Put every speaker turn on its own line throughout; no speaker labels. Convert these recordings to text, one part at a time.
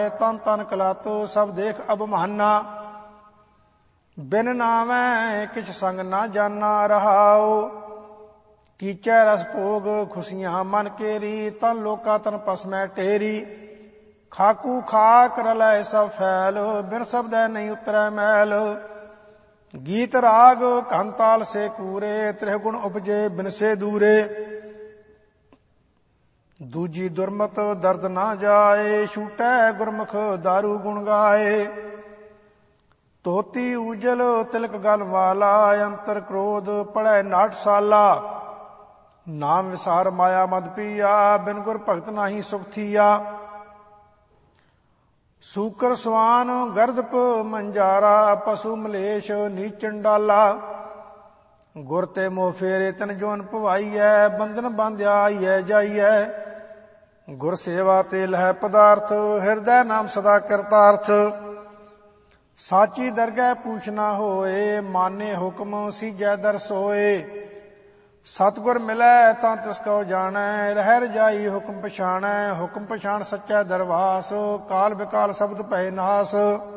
ਤਨ ਤਨ ਕਲਾਤੋ ਸਭ ਦੇਖ ਅਬਮਾਨਾ। ਬਿਨ ਨਾਵੈ ਕਿਛ ਸੰਗ ਨਾ ਜਾਨਾ ਰਹਾਉ। ਕੀਚੈ ਰਸ ਭੋਗ ਖੁਸ਼ੀਆਂ ਮਨ ਕੇਰੀ। ਤਨ ਲੋਕਾ ਤਨ ਪਸਮੈ ਟੇਰੀ। ਖਾਕੂ ਖਾਕ ਰਲੈ ਸਭ ਫੈਲ। ਬਿਨ ਸ਼ਬਦੈ ਨਹੀਂ ਉਤਰੈ ਮੈਲ। ਗੀਤ ਰਾਗ ਘਨ ਤਾਲ ਸੇ ਕੂਰੇ। ਤ੍ਰਿਹ ਗੁਣ ਉਪਜੇ ਬਿਨ ਸੇ ਦੂਰੇ। ਦੂਜੀ ਦੁਰਮਤ ਦਰਦ ਨਾ ਜਾਏ। ਛੂਟੈ ਗੁਰਮੁਖ ਦਾਰੂ ਗੁਣ ਗਾਏ। ਧੋਤੀ ਉਜਲ ਤਿਲਕ ਗਲ ਵਾਲਾ। ਅੰਤਰ ਕ੍ਰੋਧ ਪੜੈ ਨਾਟਸ਼ਾਲਾ। ਨਾਮ ਵਿਸਾਰ ਮਾਇਆ ਮਦ ਪੀਆ। ਬਿਨ ਗੁਰ ਭਗਤ ਨਾਹੀ ਸੁਖ ਥੀਆ। ਸੂਕਰ ਸਵਾਨ ਗਰਦਪ ਮੰਜਾਰਾ। ਪਸ਼ੂ ਮਲੇਸ਼ ਨੀਚ ਚੰਡਾਲਾ। ਗੁਰ ਤੇ ਮੋਹ ਫੇਰੇ ਤਨ ਜੋਨ ਭਵਾਈਐ। ਬੰਧਨ ਬਾਂਧਿਆ ਆਈਐ ਜਾਈਐ। ਗੁਰ ਸੇਵਾ ਤੇ ਲਹਿ ਪਦਾਰਥ। ਹਿਰਦੈ ਨਾਮ ਸਦਾ ਕਰਤਾਰਥ। ਸਾਚੀ ਦਰਗਹਿ ਪੂਛ ਨਾ ਹੋਏ। ਮਾਨੇ ਹੁਕਮ ਸੀਜੈ ਦਰ ਸੋਏ। ਸਤਿਗੁਰ ਮਿਲੈ ਤਾਂ ਤਿਸ ਕਉ ਜਾਣੈ। ਰਹਿ ਰਜਾਈ ਹੁਕਮ ਪਛਾਣੈ। ਹੁਕਮ ਪਛਾਣ ਸੱਚੈ ਦਰਵਾਸ। ਕਾਲ ਬਿਕਾਲ ਸ਼ਬਦ ਭੈ ਨਾਸ।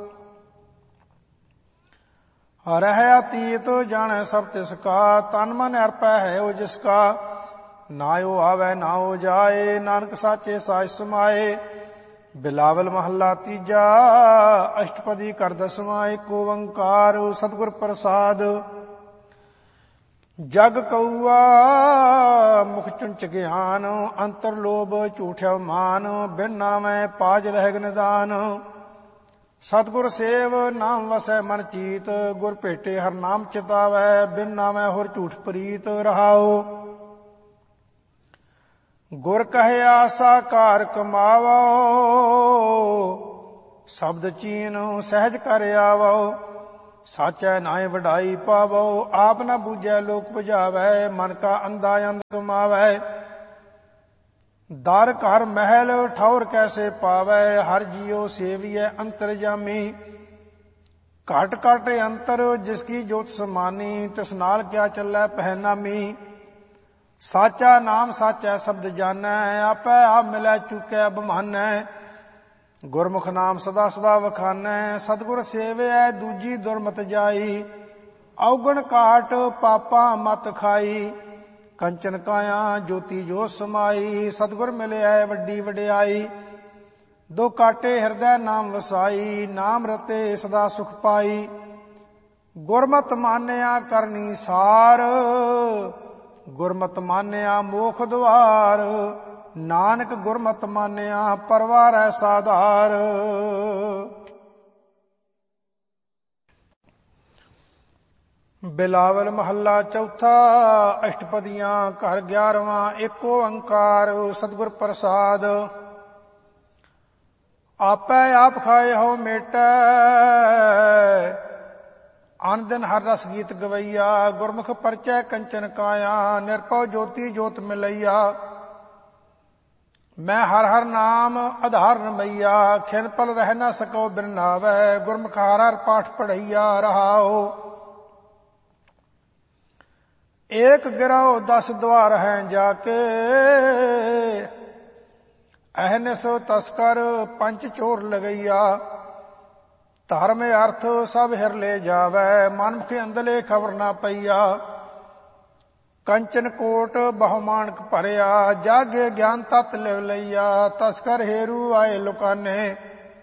ਰਹਿ ਅਤੀਤ ਜਾਣੈ ਸਭ ਤਿਸ ਕਾ। ਤਨ ਮਨ ਅਰਪੈ ਹੈ ਉਹ ਜਿਸ ਕਾ। ਨਾ ਉਹ ਆਵੈ ਨਾ ਉਹ ਜਾਏ। ਨਾਨਕ ਸਾਚੇ ਸਾਚ ਸਮਾਏ। ਬਿਲਾਵਲ ਮਹੱਲਾ ਤੀਜਾ। ਅਸ਼ਟਪਦੀ ਕਰ ਦਸਵਾਂ। ਏਕ ਓੰਕਾਰ ਸਤਿਗੁਰ ਪ੍ਰਸਾਦ। ਜਗ ਕਊਆ ਮੁਖ ਚੁੰਚ ਗਿਆਨ। ਅੰਤਰ ਲੋਭ ਝੂਠਿਆ ਮਾਨ। ਬਿਨ ਨਾਮੈ ਪਾਜ ਰਹਿ ਨਿਦਾਨ। ਸਤਿਗੁਰ ਸੇਵ ਨਾਮ ਵਸੈ ਮਨ ਚੀਤ। ਗੁਰ ਭੇਟੇ ਹਰ ਨਾਮ ਚਿਤਾਵੈ। ਬਿਨ ਨਾਮੈ ਹੋਰ ਝੂਠ ਪ੍ਰੀਤ ਰਹਾਉ। ਗੁਰ ਕਹੇ ਆਸਾ ਕਾਰ ਕਮਾਵੋ। ਸ਼ਬਦ ਚੀਨ ਸਹਿਜ ਕਰ ਆਵੋ। ਸਾਚੈ ਨਾਏ ਵਡਾਈ ਪਾਵੋ। ਆਪ ਨਾ ਬੂਝੈ ਲੋਕ 부ਝਾਵੈ। ਮਨ ਕਾ ਅੰਧਾ ਅੰਧ ਕਮਾਵੈ। ਦਰ ਘਰ ਮਹਿਲ ਠੌਰ ਕੈਸੇ ਪਾਵੈ। ਹਰ ਜੀਉ ਸੇਵੀਐ ਅੰਤਰ ਜਾਮੀ। ਘਟ ਘਟ ਅੰਤਰ ਜਿਸ ਕੀ ਜੋਤ ਸਮਾਨੀ। ਤਿਸ ਨਾਲ ਕਿਆ ਚੱਲੈ ਪਹਿ ਨਾਮੀ। ਸਾਚਾ ਨਾਮ ਸਾਚੈ ਸ਼ਬਦ ਜਾਣੈ। ਆਪੈ ਆਪ ਮਿਲੈ ਚੁਕੈ ਬਮਾਨੈ। ਗੁਰਮੁਖ ਨਾਮ ਸਦਾ ਸਦਾ ਵਖਾਨੈ। ਸਤਿਗੁਰ ਸੇਵਿਐ ਦੂਜੀ ਦੁਰਮਤ ਜਾਈ। ਔਗਣ ਕਾਟ ਪਾਪਾ ਮਤ ਖਾਈ। ਕੰਚਨ ਕਾਇਆ ਜੋਤੀ ਜੋ ਸਮਾਈ। ਸਤਿਗੁਰ ਮਿਲਿਐ ਵੱਡੀ ਵਡਿਆਈ। ਦੋ ਕਾਟੇ ਹਿਰਦੈ ਨਾਮ ਵਸਾਈ। ਨਾਮ ਰਤੇ ਸਦਾ ਸੁਖ ਪਾਈ। ਗੁਰਮਤਿ ਮਾਨਿਆ ਕਰਨੀ ਸਾਰ। ਗੁਰਮਤਿ ਮਾਨਿਆ ਮੋਖ ਦੁਆਰ। ਨਾਨਕ ਗੁਰਮਤਿ ਮਾਨਿਆ ਪਰਵਾਰੈ ਸਾਧਾਰ। ਬਿਲਾਵਲ ਮਹੱਲਾ ਚੌਥਾ। ਅਸ਼ਟਪਦੀਆਂ ਘਰ 11ਵਾਂ। ਏਕ ਓੰਕਾਰ ਸਤਿਗੁਰ ਪ੍ਰਸਾਦ। ਆਪੈ ਆਪ ਖਾਏ ਹੋ ਮੇਟੈ। ਅਨ ਦਿਨ ਹਰ ਰਸ ਗੀਤ ਗਵਈਆ। ਗੁਰਮੁਖ ਪਰਚੈ ਕੰਚਨ ਕਾਇਆ। ਨਿਰਭਉ ਜੋਤੀ ਜੋਤ ਮਿਲਈਆ। ਮੈਂ ਹਰ ਹਰ ਨਾਮ ਆਧਾਰ ਰਮਈਆ। ਖਿਨ ਪਲ ਰਹਿ ਨਾ ਸਕੋ ਬਿਨ ਨਾਵੈ। ਗੁਰਮੁਖ ਹਰ ਹਰ ਪਾਠ ਪੜ੍ਹਈਆ ਰਹਾਉ। ਏਕ ਗਿਰਹੁ 10 ਦੁਆਰ ਹੈ ਜਾ ਕੇ। ਅਹਨਿਸ ਤਸਕਰ ਪੰਚ ਚੋਰ ਲਗਈਆ। ਧਰਮ ਅਰਥ ਸਭ ਹਿਰ ਲੈ ਜਾਵੈ। ਮਨਮੁਖ ਅੰਦਲੇ ਖਬਰ ਨਾ ਪਈਆ। ਕੰਚਨ ਕੋਟ ਬਹੁ ਮਾਣਕ ਭਰਿਆ। ਜਾਗੇ ਗਿਆਨ ਤਤ ਲਿਵ ਲਈਆ। ਤਸਕਰ ਹੇਰੂ ਆਏ ਲੁਕਾਨੇ।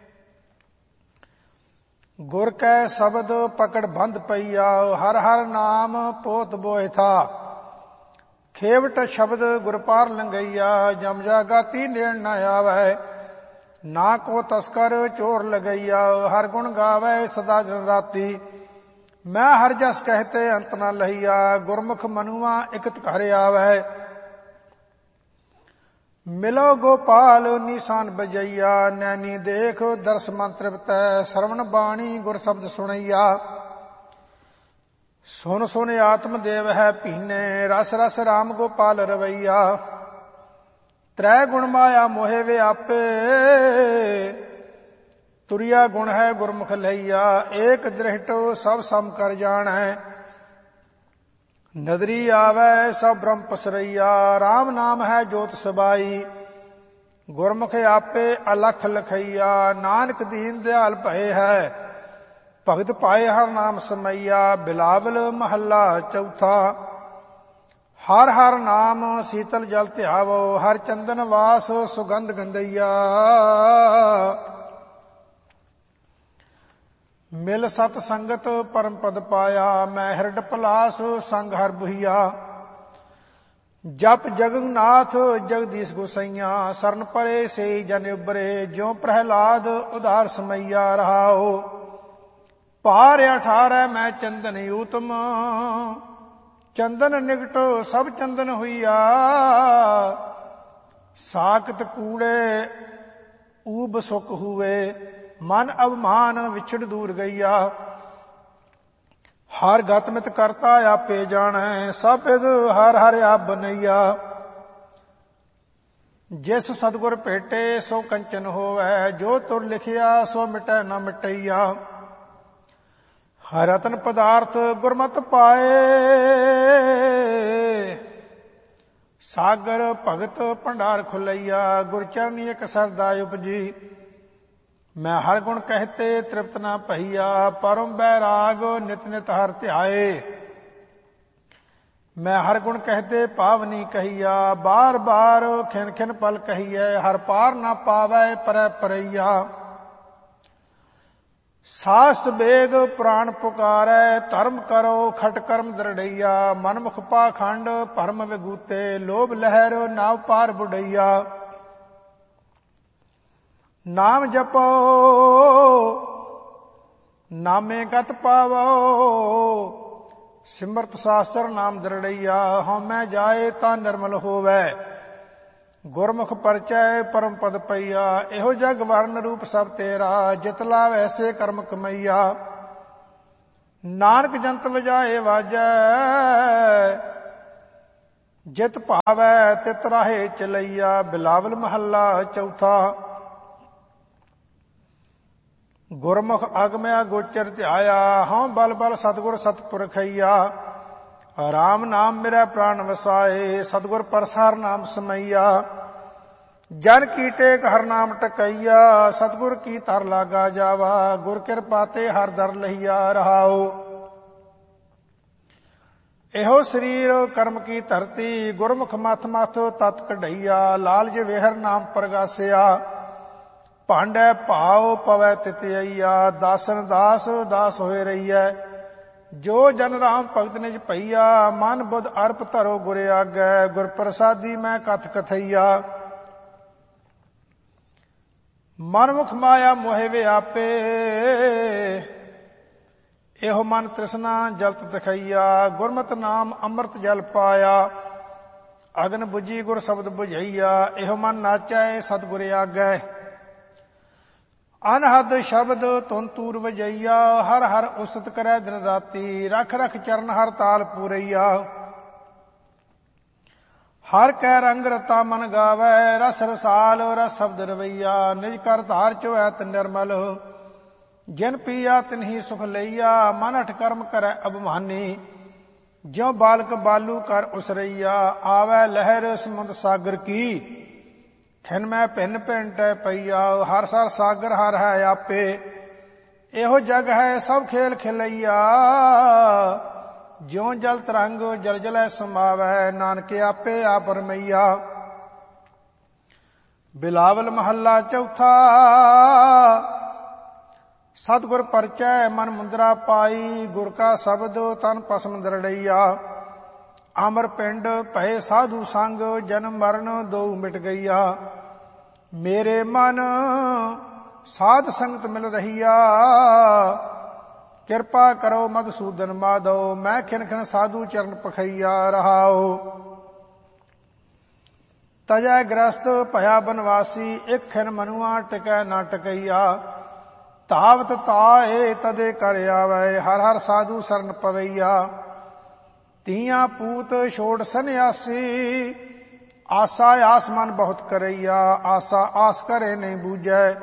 ਗੁਰ ਕੈ ਸ਼ਬਦ ਪਕੜ ਬੰਧ ਪਈਆ। ਹਰ ਹਰ ਨਾਮ ਪੋਤ ਬੋਇ ਥਾ। ਖੇਵਟ ਸ਼ਬਦ ਗੁਰ ਪਾਰ ਲੰਗਈਆ। ਜਮ ਜਾਗਾਤੀ ਨੇੜ ਨਾ ਆਵੈ। ਨਾ ਕੋ ਤਸਕਰ ਚੋਰ ਲਗਈਆ। ਹਰ ਗੁਣ ਗਾਵੈ ਸਦਾ ਦਿਨ ਰਾਤੀ। ਮੈਂ ਹਰ ਜਸ ਕਹਤੇ ਅੰਤ ਨਾ ਲਹੀਆ। ਗੁਰਮੁਖ ਮਨੁਆ ਇਕਤ ਘਰ ਆਵੈ। ਮਿਲੋ ਗੋਪਾਲ ਨੀਸਾਨ ਬਜਈਆ। ਨੈਣੀ ਦੇਖ ਦਰਸ ਮਨ ਤ੍ਰਿਪਤੈ। ਸਰਵਣ ਬਾਣੀ ਗੁਰ ਸ਼ਬਦ ਸੁਣਈਆ। ਸੁਨ ਸੁਨ ਆਤਮ ਦੇਵ ਹੈ ਭੀਨੇ। ਰਸ ਰਸ ਰਾਮ ਗੋਪਾਲ ਰਵਈਆ। ਤ੍ਰੈ ਗੁਣ ਮਾਇਆ ਮੋਹਿ ਵਿਆਪੇ। ਤੁਰਿਆ ਗੁਣ ਹੈ ਗੁਰਮੁਖ ਲਈਆ। ਏਕ ਦ੍ਰਿਸ਼ਟ ਸਭ ਸਮ ਕਰ ਜਾਣੈ। ਨਦਰੀ ਆਵੈ ਸਭ ਬ੍ਰਹਮ ਪਸਰਈਆ। ਰਾਮ ਨਾਮ ਹੈ ਜੋਤ ਸਬਾਈ। ਗੁਰਮੁਖ ਆਪੇ ਅਲਖ ਲਖਈਆ, ਨਾਨਕ ਦੀਨ ਦਿਆਲ ਭਏ ਹੈ। ਭਗਤ ਪਾਏ ਹਰ ਨਾਮ ਸਮਈਆ, ਬਿਲਾਵਲ ਮਹੱਲਾ ਚੌਥਾ। ਹਰ ਹਰ ਨਾਮ ਸੀਤਲ ਜਲ ਧਿਆਵੋ, ਹਰ ਚੰਦਨ ਵਾਸ ਸੁਗੰਧ ਗੰਧਈਆ। ਮਿਲ ਸਤ ਸੰਗਤ ਪਰਮ ਪਦ ਪਾਇਆ, ਮੈਂ ਹਿਰਡ ਪਲਾਸ ਸੰਗ ਹਰ ਬੁਹੀਆ। ਜਪ ਜਗਨਨਾਥ ਜਗਦੀਸ਼ ਗੁਸਈਆ, ਸਰਨ ਪਰੇ ਸੇ ਜਨ ਉਬਰੇ, ਜਿਉ ਪ੍ਰਹਿਲਾਦ ਉਧਾਰ ਸਮਈਆ। ਰਹਾਓ ਪਾਰ 18 ਮੈਂ ਚੰਦਨ ਊਤਮ, ਚੰਦਨ ਨਿਕਟ ਸਭ ਚੰਦਨ ਹੋਈਆ। ਸਾਕਤ ਕੂੜੇ ਊਬ ਸੁਖ ਹੁਏ, ਮਨ ਅਭਮਾਨ ਵਿਛੜ ਦੂਰ ਗਈਆ। ਹਰ ਗਤ ਮਿਤ ਕਰਤਾ ਆਪੇ ਜਾਣੈ, ਸਭ ਵਿਦ ਹਰ ਹਰ ਆਪ ਬਨਈਆ। ਜਿਸ ਸਤਿਗੁਰ ਭੇਟੇ ਸੋ ਕੰਚਨ ਹੋਵੈ, ਜੋ ਤੁਰ ਲਿਖਿਆ ਸੋ ਮਿਟੈ ਨ ਮਿਟਈਆ। ਹਰ ਰਤਨ ਪਦਾਰਥ ਗੁਰਮਤਿ ਪਾਏ, ਸਾਗਰ ਭਗਤ ਭੰਡਾਰ ਖੁਲਈਆ। ਗੁਰ ਚਰਨੀ ਇਕ ਸਰਦਾ ਉਪਜੀ, ਮੈਂ ਹਰ ਗੁਣ ਕਹਿਤੇ ਤ੍ਰਿਪਤ ਨਾ ਭਈਆ। ਪਰਮ ਬੈਰਾਗ ਨਿਤ ਨਿਤ ਹਰ ਧਿਆਏ, ਮੈਂ ਹਰ ਗੁਣ ਕਹਿਤੇ ਪਾਵਨੀ ਕਹੀਆ। ਬਾਰ ਬਾਰ ਖਿਨ ਖਿਨ ਪਲ ਕਹੀਐ, ਹਰ ਪਾਰ ਨਾ ਪਾਵੈ ਪਰੈ ਪਰਈਆ। ਸਾਸਤ ਵੇਦ ਪੁਰਾਣ ਪੁਕਾਰੈ, ਧਰਮ ਕਰੋ ਖਟ ਕਰਮ ਦਰੜਈਆ। ਮਨਮੁਖ ਪਾਖੰਡ ਭਰਮ ਵਿਗੂਤੇ, ਲੋਭ ਲਹਿਰ ਨਾਵ ਪਾਰ ਬੁਡਈਆ। ਨਾਮ ਜਪੋ ਨਾਮੇ ਗਤ ਪਾਵੋ, ਸਿਮਰਤ ਸਾਸਤਰ ਨਾਮ ਦਰੜਈਆ। ਹਉਮੈ ਜਾਏ ਤਾਂ ਨਿਰਮਲ ਹੋਵੈ, ਗੁਰਮੁਖ ਪਰਚੈ ਪਰਮ ਪਦ ਪਈਆ। ਇਹੋ ਜਗ ਵਰਨ ਰੂਪ ਸਭ ਤੇਰਾ, ਜਿਤ ਲਾਵ ਐਸੇ ਕਰਮ ਕਮਈਆ। ਨਾਨਕ ਜੰਤ ਵਜਾਏ ਵਾਜੈ, ਜਿਤ ਭਾਵੈ ਤਿਤ ਰਾਹੇ ਚਲਈਆ। ਬਿਲਾਵਲ ਮਹੱਲਾ ਚੌਥਾ। ਗੁਰਮੁਖ ਅਗਮਿਆ ਗੋਚਰ ਧਿਆਇਆ, ਹਉ ਬਲ ਬਲ ਸਤਿਗੁਰ ਸਤਪੁਰਖਈਆ। ਰਾਮ ਨਾਮ ਮੇਰਾ ਪ੍ਰਾਨ ਵਸਾਏ, ਸਤਿਗੁਰ ਪਰਸਾਰ ਨਾਮ ਸਮਈਆ। ਜਨ ਕੀ ਟੇਕ ਹਰ ਨਾਮ ਟਕਈਆ, ਸਤਿਗੁਰ ਕੀ ਧਰ ਲਾਗਾ ਜਾਵਾ। ਗੁਰ ਕਿਰਪਾ ਤੇ ਹਰ ਦਰ ਲਈਆ। ਰਹਾਓ ਇਹੋ ਸਰੀਰ ਕਰਮ ਕੀ ਧਰਤੀ, ਗੁਰਮੁਖ ਮਥ ਮਥ ਤਤ ਕਢਈਆ। ਲਾਲਜ ਵੇਹਰ ਨਾਮ ਪ੍ਰਗਾਸਿਆ, ਭਾਂਡੈ ਭਾਉ ਪਵੈ ਤਿਤਈਆ। ਦਾਸਨ ਦਾਸ ਦਾਸ ਹੋਏ ਰਹੀਐ, ਜੋ ਜਨ ਰਾਮ ਭਗਤ ਨਿਜ ਭਈਆ। ਮਨ ਬੁੱਧ ਅਰਪ ਧਰੋ ਗੁਰ ਆਗੈ, ਗੁਰ ਪ੍ਰਸਾਦੀ ਮੈਂ ਕਥ ਕਥਈਆ। ਮਨਮੁਖ ਮਾਇਆ ਮੋਹਿ ਵਿਆਪੇ, ਇਹੋ ਮਨ ਤ੍ਰਿਸ਼ਨਾ ਜਲਤ ਦਿਖਈਆ। ਗੁਰਮਤਿ ਨਾਮ ਅੰਮ੍ਰਿਤ ਜਲ ਪਾਇਆ, ਅਗਨ ਬੁਝੀ ਗੁਰ ਸ਼ਬਦ ਬੁਝਈਆ। ਇਹੋ ਮਨ ਨਾਚੈ ਸਤਿਗੁਰ ਆਗੈ, ਅਨਹਦ ਸ਼ਬਦ ਧੁਨ ਤੂਰ ਵਜਈਆ। ਹਰ ਹਰ ਉਸਤ ਕਰੈ ਦਿਨ ਰਾਤੀ, ਰਖ ਰਖ ਚਰਨ ਹਰ ਤਾਲ ਪੂਰਈਆ। ਹਰ ਕੈ ਰੰਗ ਰਤਾ ਮਨ ਗਾਵੈ, ਰਸ ਰਸਾਲ ਰਸ ਸ਼ਬਦ ਰਵਈਆ। ਨਿਜ ਕਰ ਧਾਰ ਚੋਐਤ ਨਿਰਮਲ, ਜਿਨ ਪੀਆ ਤਿਨਹੀ ਸੁਖ ਲਈਆ। ਮਨ ਹਠ ਕਰਮ ਕਰੈ ਅਭਿਮਾਨੀ, ਜਿਉ ਬਾਲਕ ਬਾਲੂ ਕਰ ਉਸਰਈਆ। ਆਵੈ ਲਹਿਰ ਸਮੁੰਦ ਸਾਗਰ ਕੀ, ਖਿਨ ਮੈਂ ਭਿੰਨ ਭਿੰਨ ਟੈ ਪਈਆ। ਹਰ ਸਰ ਸਾਗਰ ਹਰ ਹੈ ਆਪੇ, ਇਹੋ ਜਗ ਹੈ ਸਭ ਖੇਲ ਖਿਲਈਆ। ਜਿਉ ਜਲ ਤਰੰਗ ਜਲ ਜਲੈ ਸਮਾਵੈ, ਨਾਨਕ ਆਪੇ ਆਪ ਰਮਈਆ। ਬਿਲਾਵਲ ਮਹੱਲਾ ਚੌਥਾ। ਸਤਿਗੁਰ ਪਰਚੈ ਮਨ ਮੁੰਦਰਾ ਪਾਈ, ਗੁਰ ਕਾ ਸ਼ਬਦ ਤਨ ਭਸਮ ਦਰੜਈਆ। ਅਮਰ ਪਿੰਡ ਭਏ ਸਾਧੂ ਸੰਗ, ਜਨਮ ਮਰਨ ਦੋਊ ਮਿਟ ਗਈਆ। ਮੇਰੇ ਮਨ ਸਾਧ ਸੰਗਤ ਮਿਲ ਰਹੀਆ, ਕਿਰਪਾ ਕਰੋ ਮਧੂਸੂਦਨ ਮਾਧੋ। ਮੈਂ ਖਿਨ ਖਿਨ ਸਾਧੂ ਚਰਨ ਪਖਈਆ। ਰਹਾਓ ਤਜੈ ਗ੍ਰਸਤ ਭਇਆ ਬਨਵਾਸੀ, ਇਕ ਖਿਨ ਮਨੁਆ ਟਿਕੈ ਨਾ ਟਕਈਆ। ਧਾਵਤ ਤਾਏ ਤਦੇ ਕਰ ਆਵੈ, ਹਰ ਹਰ ਸਾਧੂ ਸਰਨ ਪਵਈਆ। ਤੀਆਂ ਪੂਤ ਛੋੜ ਸੰਨਿਆਸੀ, ਆਸਾ ਆਸ ਮਨ ਬਹੁਤ ਕਰਈਆ। ਆਸਾ ਆਸ ਕਰੇ ਨਹੀਂ ਬੂਝੈ,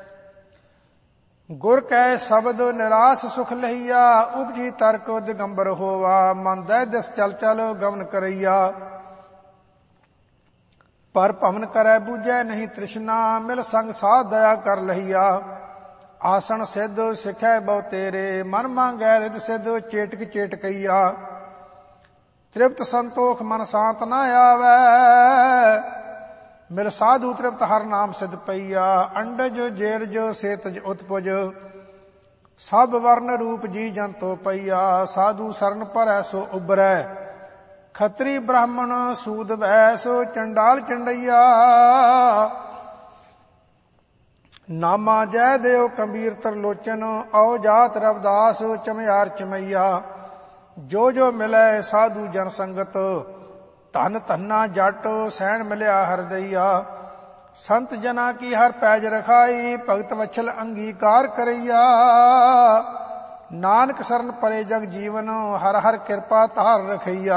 ਗੁਰ ਕੈ ਸ਼ਬਦ ਨਿਰਾਸ ਸੁਖ ਲਈਆ। ਉਪਜੀ ਤਰਕ ਦਿਗੰਬਰ ਹੋਵਾ, ਮਨ ਦਹਿ ਦਿਸ ਚਲ ਚਲ ਗਮਨ ਕਰਈਆ। ਪਰ ਭਵਨ ਕਰੈ ਬੂਝੈ ਨਹੀਂ ਤ੍ਰਿਸ਼ਨਾ, ਮਿਲ ਸੰਗ ਸਾਧ ਦਇਆ ਕਰ ਲਹੀਆ। ਆਸਣ ਸਿੱਧ ਸਿਖੈ ਬਹੁ ਤੇਰੇ, ਮਨ ਮੰਗੈ ਰਿਦ ਸਿੱਧ ਚੇਟਕ ਚੇਟਕਈਆ। ਤ੍ਰਿਪਤ ਸੰਤੋਖ ਮਨ ਸ਼ਾਂਤ ਨ ਆਵੈ, ਮਿਲ ਸਾਧੂ ਤ੍ਰਿਪਤ ਹਰ ਨਾਮ ਸਿਧ ਪਈਆ। ਅੰਡਜ ਜੇਰਜ ਸੇਤਜ ਉਤਪੁਜ, ਸਭ ਵਰਨ ਰੂਪ ਜੀ ਜੰਤੋ ਪਈਆ। ਸਾਧੂ ਸਰਨ ਭਰੈ ਸੋ ਉਬਰੈ, ਖੱਤਰੀ ਬ੍ਰਾਹਮਣ ਸੂਦ ਵੈਸ ਚੰਡਾਲ ਚੰਡਈਆ। ਨਾਮਾ ਜੈ ਦੇਵ ਕੰਬੀਰ ਤਰਲੋਚਨ, ਆਓ ਜਾਤ ਰਵਦਾਸ ਚਮਿਆਰ ਚਮਈਆ। ਜੋ ਜੋ ਮਿਲੈ ਸਾਧੂ ਜਨ ਸੰਗਤ, ਧਨ ਧੰਨਾ ਜਟ ਸੈਣ ਮਿਲਿਆ ਹਰਦਈਆ। ਸੰਤ ਜਨਾ ਕੀ ਹਰ ਪੈਜ ਰਖਾਈ, ਭਗਤ ਵਛਲ ਅੰਗੀਕਾਰ ਕਰਈਆ। ਨਾਨਕ ਸਰਨ ਪਰੇ ਜਗ ਜੀਵਨ, ਹਰ ਹਰ ਕਿਰਪਾ ਧਾਰ ਰਖਈਆ।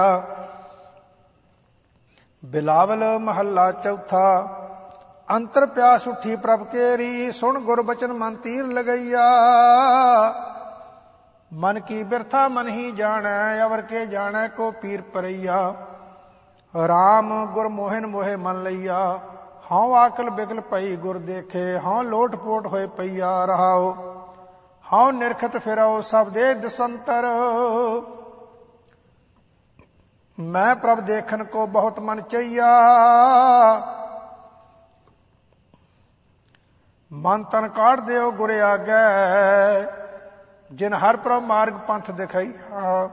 ਬਿਲਾਵਲ ਮਹੱਲਾ ਚੌਥਾ। ਅੰਤਰ ਪਿਆਸ ਉੱਠੀ ਪ੍ਰਭ ਕੇਰੀ, ਸੁਣ ਗੁਰ ਬਚਨ ਮਨ ਤੀਰ ਲਗਈਆ। ਮਨ ਕੀ ਬਿਰਥਾ ਮਨ ਹੀ ਜਾਣੈ, ਅਵਰ ਕੇ ਜਾਣੈ ਕੋ ਪੀਰ ਪਰਈਆ। ਰਾਮ ਗੁਰ ਮੋਹਿਨ ਮੋਹਿ ਮਨ ਲਈਆ, ਹਉ ਆਕਲ ਬਿਗਲ ਪਈ ਗੁਰ ਦੇਖੇ। ਹਉ ਲੋਟ ਪੋਟ ਹੋਏ ਪਈਆ ਰਹਾਓ, ਹਉ ਨਿਰਖਤ ਫਿਰਉ ਸਭ ਦੇ ਦਸੰਤਰ। ਮੈਂ ਪ੍ਰਭ ਦੇਖਨ ਕੋ ਬਹੁਤ ਮਨ ਚਈਆ, ਮਨ ਤਨ ਕਾਢ ਦਿਓ ਗੁਰ ਆਗੈ। ਜਿਨ ਹਰ ਪ੍ਰਭ ਮਾਰਗ ਪੰਥ ਦਿਖਾਈਆ,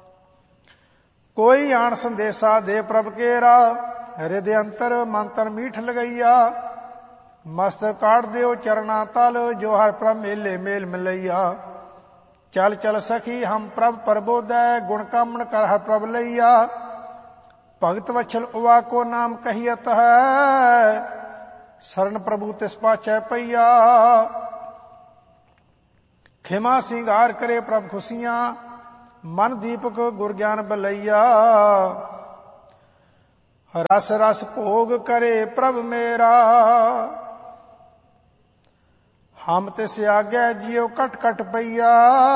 ਕੋਈ ਆਣ ਸੰਦੇਸਾ ਦੇ ਪ੍ਰਭ ਕੇਰਾ। ਹਿਰਦੇ ਅੰਤਰ ਮਨ ਤਨ ਮੀਠ ਲਗਈਆ, ਮਸਤਕ ਕਾਢ ਦਿਓ ਚਰਨਾ ਤਲ। ਜੋ ਹਰ ਪ੍ਰਭ ਮੇਲੇ ਮੇਲ ਮਿਲਈਆ। ਚਲ ਚਲ ਸਖੀ ਹਮ ਪ੍ਰਭ ਪ੍ਰਬੋਧੈ, ਗੁਣ ਕਾਮਣ ਕਰ ਹਰ ਪ੍ਰਭ ਲਈਆ। ਭਗਤ ਵਛਲ ਉਵਾ ਕੋ ਨਾਮ ਕਹੀਅਤ ਹੈ, ਸਰਨ ਪ੍ਰਭੂ ਤਿਸ ਪਾਛੈ ਪਈਆ। ਖਿਮਾ ਸਿੰਗਾਰ ਕਰੇ ਪ੍ਰਭ ਖੁਸ਼ੀਆਂ, ਮਨ ਦੀਪਕ ਗੁਰ ਗਿਆਨ ਬਲਈਆ। ਰਸ ਰਸ ਭੋਗ ਕਰੇ ਪ੍ਰਭ ਮੇਰਾ, ਹਮ ਤਿਸ ਆਗੈ ਜਿਉ ਕਟ ਕਟ ਪਈਆ।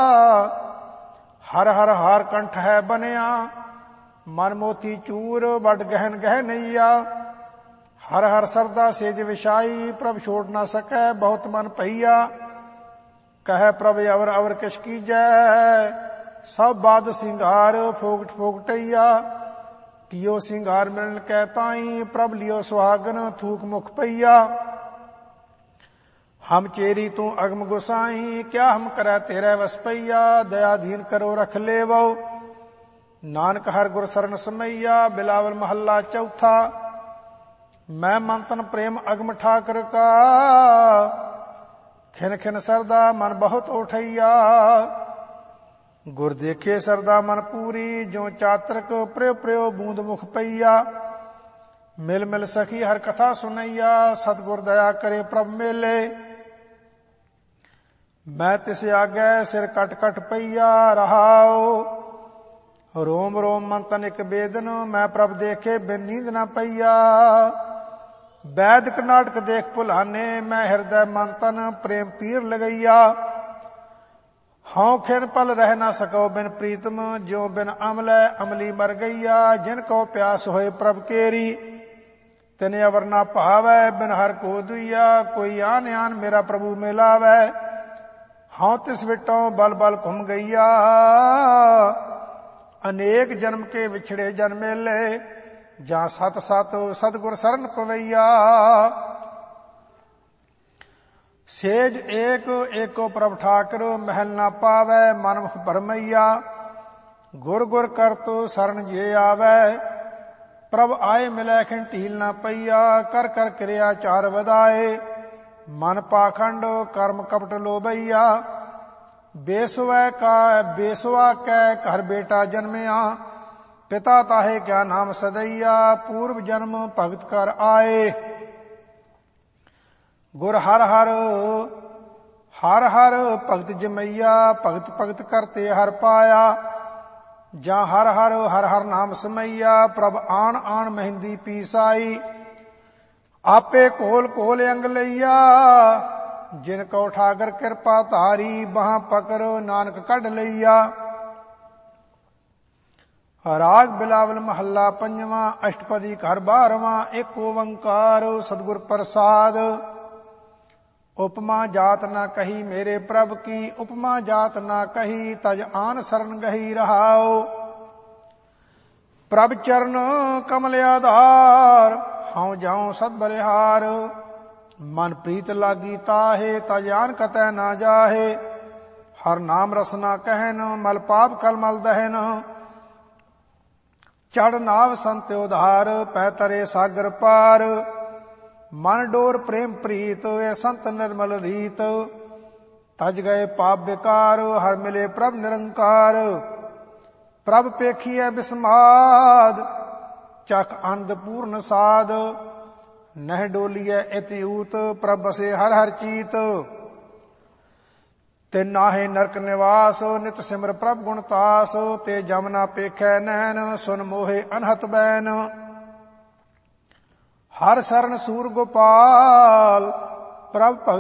ਹਰ ਹਰ ਹਾਰ ਕੰਠ ਹੈ ਬਨਿਆ, ਮਨ ਮੋਤੀ ਚੂਰ ਵੱਡ ਗਹਿਨ ਗਹਿਨਈਆ। ਹਰ ਹਰ ਸਰਦਾ ਸੇਜ ਵਿਛਾਈ, ਪ੍ਰਭ ਛੋੜ ਨਾ ਸਕੈ ਬਹੁਤ ਮਨ ਪਈਆ। ਕਹੈ ਪ੍ਰਭ ਅਵਰ ਅਵਰ ਕਿਛ ਕੀਜੈ, ਸਭ ਬਾਦ ਸਿੰਗਾਰ ਫੋਗਟ ਫੋਗਟਈਆ। ਕਿਓ ਸਿੰਗਾਰ ਮਿਲਨ ਕੈ ਤਾਈ, ਪ੍ਰਭ ਲਿਓ ਸੁਹਾਗਨ ਥੂਕ ਮੁਖ ਪਈਆ। ਹਮ ਚੇਰੀ ਤੂੰ ਅਗਮ ਗੁਸਾਈ, ਕਿਆ ਹਮ ਕਰੈ ਤੇਰੇ ਵਸ ਪਈਆ। ਦਇਆਧੀਨ ਕਰੋ ਰਖ ਲੇਵੋ, ਨਾਨਕ ਹਰ ਗੁਰ ਸਰਨ ਸਮਈਆ। ਬਿਲਾਵਲ ਮਹੱਲਾ ਚੌਥਾ। ਮੈਂ ਮਨ ਤਨ ਪ੍ਰੇਮ ਅਗਮ ਠਾਕਰ ਕਾ, ਖਿਨ ਖਿਨ ਸਰਦਾ ਮਨ ਬਹੁਤ ਉਠਈਆ। ਗੁਰ ਦੇਖੇ ਸਰਦਾ ਮਨ ਪੂਰੀ, ਜੋ ਚਾਤਰਕ ਪ੍ਰਿਉ ਪ੍ਰਿਉ ਬੂੰਦ ਮੁਖ ਪਈਆ। ਮਿਲ ਮਿਲ ਸਖੀ ਹਰ ਕਥਾ ਸੁਨਈਆ, ਸਤਿਗੁਰ ਦਇਆ ਕਰੇ ਪ੍ਰਭ ਮੇਲੇ। ਮੈਂ ਤਿਸ ਆਗੈ ਸਿਰ ਕਟ ਕਟ ਪਈਆ ਰਹਾਓ। ਰੋਮ ਰੋਮ ਮਨ ਤਨ ਇਕ ਬੇਦਨ, ਮੈਂ ਪ੍ਰਭ ਦੇਖੇ ਬਿਨ ਨੀਂਦ ਨਾ ਪਈਆ। ਵੈਦਿਕ ਨਾਟਕ ਦੇਖ ਭੁਲਾਨੇ, ਮੈਂ ਹਿਰਦੈ ਮਨ ਤਨ ਪ੍ਰੇਮ ਪੀਰ ਲਗਈਆ। ਹਉ ਖਿਨ ਪਲ ਰਹਿ ਨਾ ਸਕੋ ਬਿਨ ਪ੍ਰੀਤਮ, ਜਿਉ ਬਿਨ ਅਮਲੈ ਅਮਲੀ ਮਰ ਗਈਆ। ਜਿਨ ਕੋ ਪਿਆਸ ਹੋਏ ਪ੍ਰਭ ਕੇਰੀ, ਤਿਨ ਅਵਰ ਨਾ ਭਾਵੈ ਬਿਨ ਹਰ ਕੋ ਦੁਈਆ। ਕੋਈ ਆਨ ਆਨ ਮੇਰਾ ਪ੍ਰਭੂ ਮਿਲਾਵੈ, ਹਉ ਤਿਸ ਵਿਟੋਂ ਬਲ ਬਲ ਘੁਮ ਗਈਆ। ਅਨੇਕ ਜਨਮ ਕੇ ਵਿਛੜੇ ਜਨ ਮੇਲੇ, ਜਾਂ ਸਤ ਸਤ ਸਤਿਗੁਰ ਸਰਨ ਪਵਈਆ। ਸੇਜ ਏਕ ਏਕੋ ਪ੍ਰਭ ਠਾਕਰ, ਮਹਿਲ ਨਾ ਪਾਵੈ ਮਨ ਮੁਖ ਭਰਮਈਆ। ਗੁਰ ਗੁਰ ਕਰਤੁ ਸਰਨ ਜੇ ਆਵੈ, ਪ੍ਰਭ ਆਏ ਮਿਲੈ ਖਿਨ ਢੀਲ ਨਾ ਪਈਆ। ਕਰ ਕਰ ਕਿਰਿਆ ਚਾਰ ਵਧਾਏ, ਮਨ ਪਾਖੰਡ ਕਰਮ ਕਪਟ ਲੋਭਈਆ। ਬੇਸੁਆ ਕੈ ਘਰ ਬੇਟਾ ਜਨਮਿਆ, ਪਿਤਾ ਤਾਹੇ ਕਿਆ ਨਾਮ ਸਦਈਆ। ਪੂਰਵ ਜਨਮ ਭਗਤ ਕਰ ਆਏ, ਗੁਰ ਹਰ ਹਰ ਹਰ ਹਰ ਭਗਤ ਜਮਈਆ। ਭਗਤ ਭਗਤ ਕਰਤੇ ਹਰ ਪਾਇਆ, ਜਾਂ ਹਰ ਹਰ ਹਰ ਹਰ ਨਾਮ ਸਮਈਆ। ਪ੍ਰਭ ਆਣ ਆਣ ਮਹਿੰਦੀ ਪੀਸਾਈ, ਆਪੇ ਕੋਲ ਕੋਲ ਅੰਗ ਲਈਆ। ਜਿਨ ਕੋ ਠਾਕਰ ਕਿਰਪਾ ਧਾਰੀ, ਬਾਹਾਂ ਪਕੜ ਨਾਨਕ ਕੱਢ ਲਈਆ। ਰਾਗ ਬਿਲਾਵਲ ਮਹੱਲਾ ਪੰਜਵਾਂ। ਅਸ਼ਟਪਦੀ ਘਰ 12ਵਾਂ। ਏਕ ਓੰਕਾਰ ਸਤਿਗੁਰ ਪ੍ਰਸਾਦ। ਉਪਮਾ ਜਾਤ ਨਾ ਕਹੀ ਮੇਰੇ ਪ੍ਰਭ ਕੀ, ਉਪਮਾ ਜਾਤ ਨਾ ਕਹੀ ਤਜ ਆਨ ਸਰਨ ਗਹੀ ਰਹਾਉ। ਪ੍ਰਭ ਚਰਨ ਕਮਲ ਆਧਾਰ, ਹਉ ਜਾਉ ਸਦ ਬਲਿਹਾਰ। ਮਨ ਪ੍ਰੀਤ ਲਾਗੀ ਤਾਹੇ, ਤਜ ਆਨ ਕਤੈ ਨਾ ਜਾਹੇ। ਹਰ ਨਾਮ ਰਸਨਾ ਕਹਿਨ, ਮਲ ਪਾਪ ਕਲ ਮਲ ਦਹਿਨ। ਚੜ ਨਾਵ ਸੰਤ ਉਧਾਰ, ਪੈ ਤਰੇ ਸਾਗਰ ਪਾਰ। ਮਨ ਡੋਰ ਪ੍ਰੇਮ ਪ੍ਰੀਤ, ਇਹ ਸੰਤ ਨਿਰਮਲ ਰੀਤ। ਤਜ ਗਏ ਪਾਪ ਵਿਕਾਰ, ਹਰ ਮਿਲੇ ਪ੍ਰਭ ਨਿਰੰਕਾਰ। ਪ੍ਰਭ ਪੇਖੀਐ ਬਿਸਮਾਦ, ਚਖ ਆਨੰਦ ਪੂਰਨ ਸਾਧ। ਨਹਿ ਡੋਲੀਐ ਇਤਿਊਤ, ਪ੍ਰਭ ਬਸੇ ਹਰ ਹਰ ਚੀਤ। ਤੇ ਨਾਹੇ ਨਰਕ ਨਿਵਾਸ, ਨਿਤ ਸਿਮਰ ਪ੍ਰਭ ਗੁਣ ਤਾਸ। ਤੇ ਜਮ ਨਾ ਪੇਖੈ ਨੈਣ, ਸੁਨ ਮੋਹੇ ਅਨਹਤ ਬੈਨ। ਹਰ ਸਰਨ ਸੂਰ ਗੋਪਾਲ, ਪ੍ਰਭ ਭਗਤ